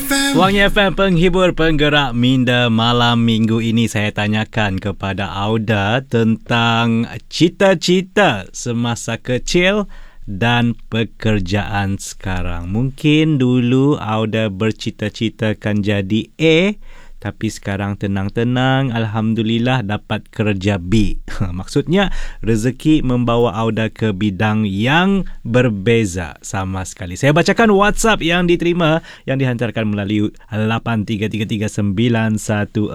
Wangi FM, penghibur penggerak minda. Malam minggu ini saya tanyakan kepada Auda tentang cita-cita semasa kecil dan pekerjaan sekarang. Mungkin dulu Auda bercita-cita kan jadi A, tapi sekarang tenang-tenang, Alhamdulillah dapat kerja B. Maksudnya rezeki membawa Auda ke bidang yang berbeza sama sekali. Saya bacakan WhatsApp yang diterima, yang dihantarkan melalui 83339114.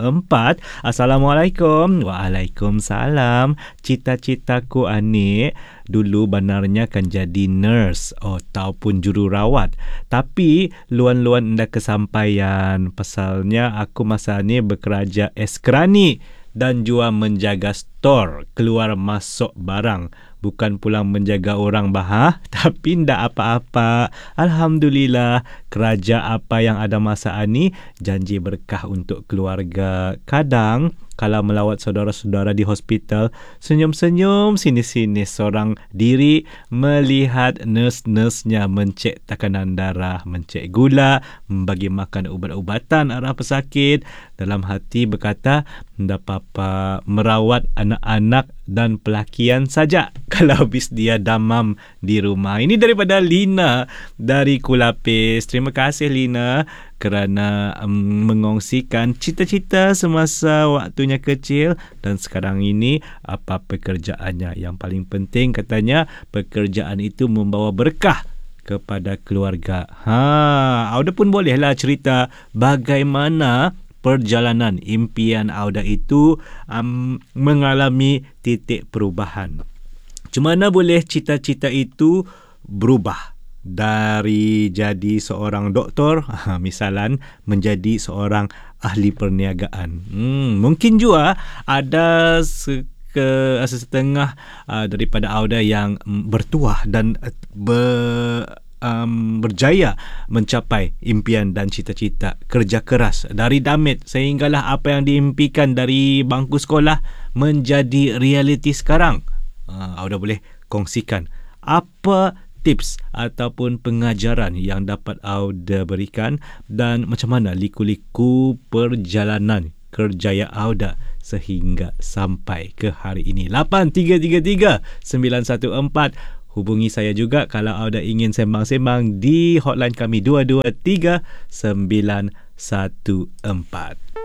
Assalamualaikum. Waalaikumsalam. Cita-citaku anik dulu benarnya kan jadi nurse ataupun jururawat. Tapi luan-luan ndak kesampaian. Pasalnya aku masa ni bekerja eskrani dan juga menjaga store, keluar masuk barang. Bukan pulang menjaga orang tapi ndak apa-apa. Alhamdulillah, kerja apa yang ada masa ni janji berkah untuk keluarga. Kadang kalau melawat saudara-saudara di hospital, senyum-senyum sini-sini seorang diri melihat nurse-nurse-nya mencek tekanan darah, mencek gula, membagi makan ubat-ubatan arah pesakit. Dalam hati berkata, ndak apa-apa, merawat anak-anak dan pelakian saja kalau habis dia damam di rumah. Ini daripada Lina dari Kulapis. Terima kasih Lina kerana mengongsikan cita-cita semasa waktunya kecil dan sekarang ini apa pekerjaannya. Yang paling penting katanya pekerjaan itu membawa berkah kepada keluarga. Auda pun bolehlah cerita bagaimana perjalanan impian Auda itu mengalami titik perubahan. Macam mana boleh cita-cita itu berubah dari jadi seorang doktor, misalan menjadi seorang ahli perniagaan. Mungkin juga ada setengah daripada Auda yang bertuah dan berjaya mencapai impian dan cita-cita, kerja keras dari damit sehinggalah apa yang diimpikan dari bangku sekolah menjadi realiti sekarang. Auda boleh kongsikan apa tips ataupun pengajaran yang dapat Auda berikan dan macam mana liku-liku perjalanan kerjaya Auda sehingga sampai ke hari ini. 8333-914. Hubungi saya juga kalau Auda ingin sembang-sembang di hotline kami 223-914.